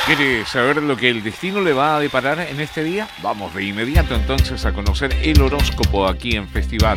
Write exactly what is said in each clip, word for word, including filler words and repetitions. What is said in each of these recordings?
¿Quiere saber lo que el destino le va a deparar en este día? Vamos de inmediato entonces a conocer el horóscopo aquí en Festival.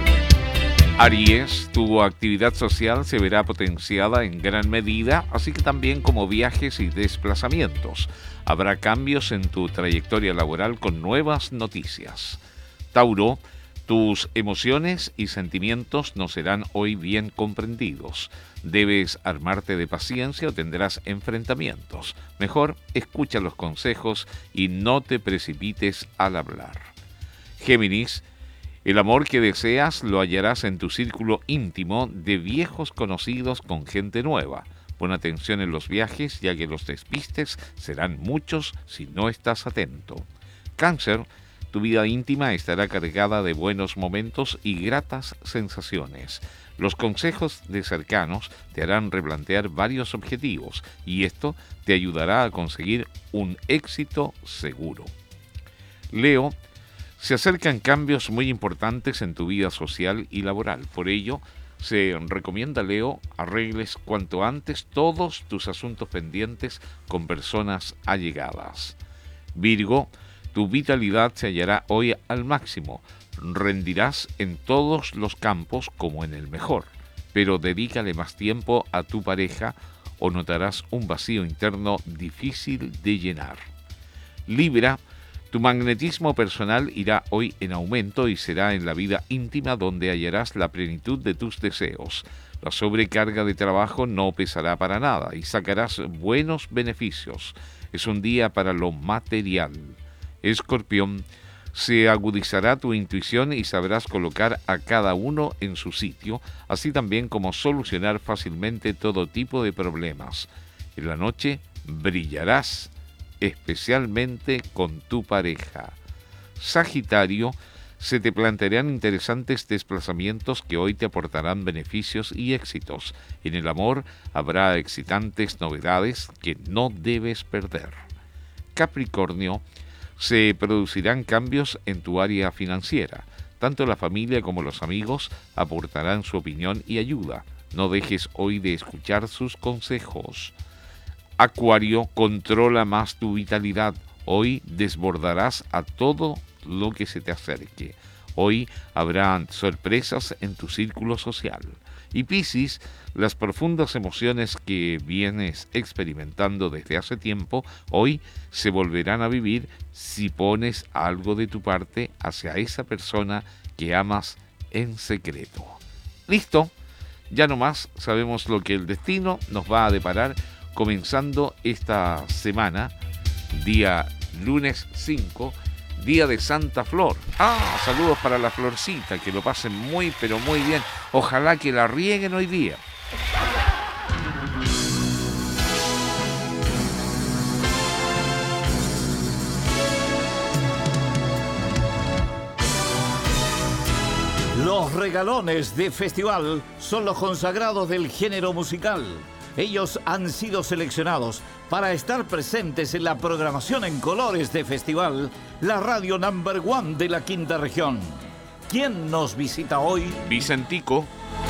Aries, tu actividad social se verá potenciada en gran medida, así que también como viajes y desplazamientos. Habrá cambios en tu trayectoria laboral con nuevas noticias. Tauro, tus emociones y sentimientos no serán hoy bien comprendidos. Debes armarte de paciencia o tendrás enfrentamientos. Mejor escucha los consejos y no te precipites al hablar. Géminis, el amor que deseas lo hallarás en tu círculo íntimo de viejos conocidos con gente nueva. Pon atención en los viajes, ya que los despistes serán muchos si no estás atento. Cáncer, tu vida íntima estará cargada de buenos momentos y gratas sensaciones. Los consejos de cercanos te harán replantear varios objetivos y esto te ayudará a conseguir un éxito seguro. Leo, se acercan cambios muy importantes en tu vida social y laboral. Por ello, se recomienda, Leo, arregles cuanto antes todos tus asuntos pendientes con personas allegadas. Virgo, tu vitalidad se hallará hoy al máximo. Rendirás en todos los campos como en el mejor, pero dedícale más tiempo a tu pareja o notarás un vacío interno difícil de llenar. Libra, tu magnetismo personal irá hoy en aumento y será en la vida íntima donde hallarás la plenitud de tus deseos. La sobrecarga de trabajo no pesará para nada y sacarás buenos beneficios. Es un día para lo material. Escorpión, se agudizará tu intuición y sabrás colocar a cada uno en su sitio, así también como solucionar fácilmente todo tipo de problemas. En la noche brillarás, especialmente con tu pareja. Sagitario, se te plantearán interesantes desplazamientos que hoy te aportarán beneficios y éxitos. En el amor habrá excitantes novedades que no debes perder. Capricornio, se producirán cambios en tu área financiera. Tanto la familia como los amigos aportarán su opinión y ayuda. No dejes hoy de escuchar sus consejos. Acuario, controla más tu vitalidad. Hoy desbordarás a todo lo que se te acerque. Hoy habrá sorpresas en tu círculo social. Y Piscis, las profundas emociones que vienes experimentando desde hace tiempo, hoy se volverán a vivir si pones algo de tu parte hacia esa persona que amas en secreto. ¿Listo? Ya no más sabemos lo que el destino nos va a deparar comenzando esta semana, día lunes cinco, día de Santa Flor. Ah, saludos para la Florcita, que lo pasen muy pero muy bien. Ojalá que la rieguen hoy día. Los regalones de festival son los consagrados del género musical. Ellos han sido seleccionados para estar presentes en la programación en colores de festival, la radio number one de la quinta región. ¿Quién nos visita hoy? Vicentico.